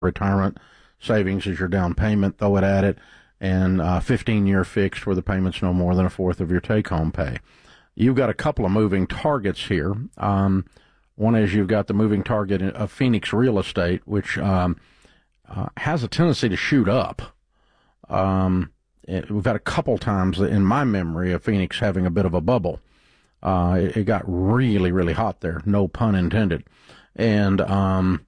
retirement savings as your down payment, throw it at it, and 15-year fixed where the payment's no more than a fourth of your take-home pay. You've got a couple of moving targets here. One is you've got the moving target of Phoenix real estate, which has a tendency to shoot up. We've had a couple times in my memory of Phoenix having a bit of a bubble. It got really, really hot there, no pun intended. And and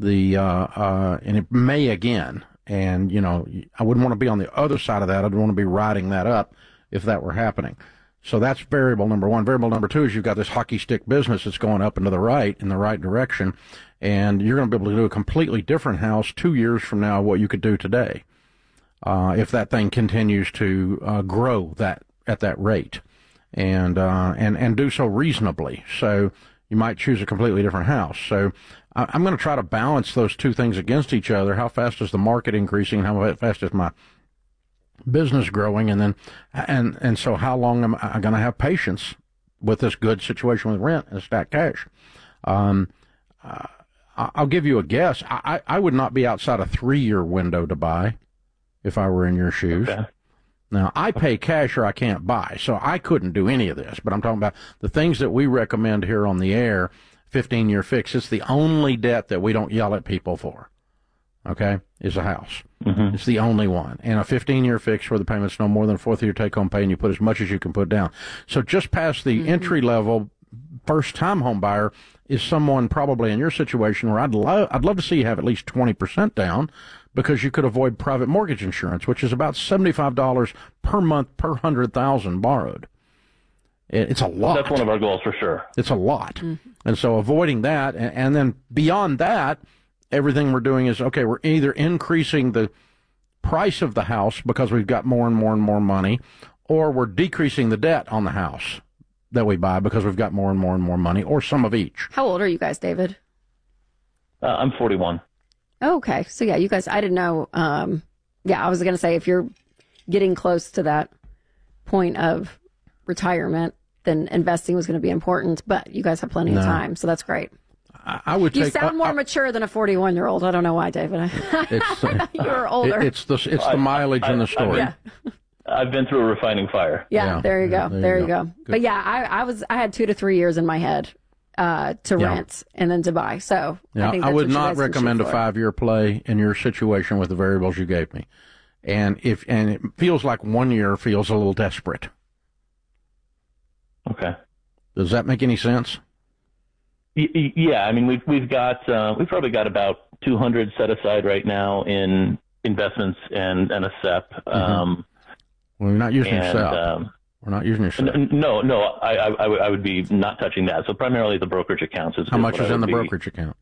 it may again. And, you know, I wouldn't want to be on the other side of that. I'd want to be riding that up if that were happening. So that's variable number one. Variable number two is you've got this hockey stick business that's going up and to the right, in the right direction, and you're going to be able to do a completely different house 2 years from now what you could do today if that thing continues to grow that at that rate and do so reasonably. So you might choose a completely different house. So I'm going to try to balance those two things against each other. How fast is the market increasing? How fast is my business growing? And then, and so how long am I going to have patience with this good situation with rent and stacked cash? I'll give you a guess. I would not be outside a 3-year window to buy if I were in your shoes. Okay. Now, I pay cash or I can't buy, so I couldn't do any of this. But I'm talking about the things that we recommend here on the air, 15-year fix. It's the only debt that we don't yell at people for, okay, is a house. Mm-hmm. It's the only one. And a 15-year fix where the payment's no more than a fourth of your take-home pay and you put as much as you can put down. So just past the entry-level first-time home buyer is someone probably in your situation where I'd love to see you have at least 20% down, because you could avoid private mortgage insurance, which is about $75 per month per 100,000 borrowed. It's a lot. That's one of our goals for sure. It's a lot. Mm-hmm. And so avoiding that, and then beyond that, everything we're doing is, okay, we're either increasing the price of the house because we've got more and more and more money, or we're decreasing the debt on the house that we buy because we've got more and more and more money, or some of each. How old are you guys, David? I'm 41. Oh, okay. So, yeah, you guys, I didn't know. I was going to say, if you're getting close to that point of retirement, then investing was going to be important. But you guys have plenty of time, so that's great. I would you sound more mature than a 41-year-old. I don't know why, David. I thought you were older. It's the mileage in the story. I've been through a refining fire. Yeah, there you go. There you go. Good. But yeah, I had 2 to 3 years in my head to rent and then to buy. So I would not recommend a 5-year play in your situation with the variables you gave me. And it feels like 1 year feels a little desperate. Okay. Does that make any sense? Yeah, I mean we've probably got about 200 set aside right now in investments and a SEP. Well, we're not using your SEP. We're not using your SEP. No, I would be not touching that. So primarily the brokerage accounts. How much is in the brokerage account?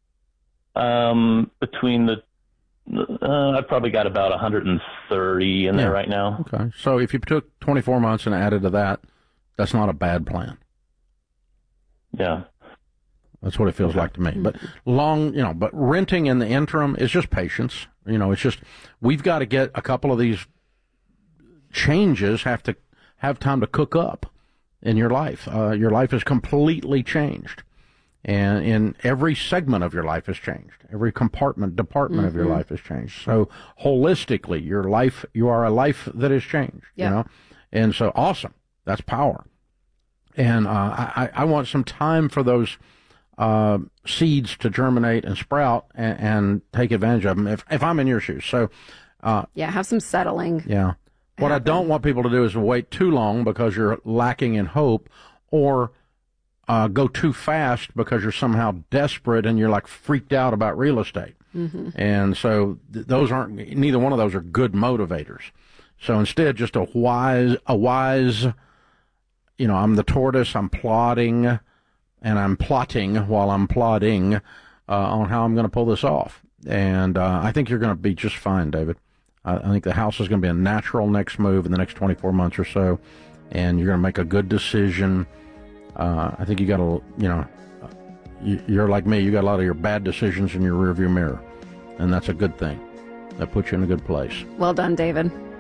Between I've probably got about 130 in there right now. Okay, so if you took 24 months and added to that, that's not a bad plan. Yeah. That's what it feels like to me. But but renting in the interim is just patience. It's just, we've got to get a couple of these changes have to have time to cook up in your life. Your life is completely changed. And in every segment of your life has changed. Every department of your life has changed. So holistically, you are a life that has changed, And so awesome. That's power. And I want some time for those seeds to germinate and sprout and take advantage of them if I'm in your shoes. So, have some settling. Yeah. What I don't want people to do is wait too long because you're lacking in hope, or go too fast because you're somehow desperate and you're like freaked out about real estate. Mm-hmm. And so neither one of those are good motivators. So instead, just a wise, I'm the tortoise, I'm plodding, and I'm plotting while I'm plodding on how I'm going to pull this off. And I think you're going to be just fine, David. I think the house is going to be a natural next move in the next 24 months or so, and you're going to make a good decision. I think you got you're like me, you got a lot of your bad decisions in your rearview mirror, and that's a good thing. That puts you in a good place. Well done, David.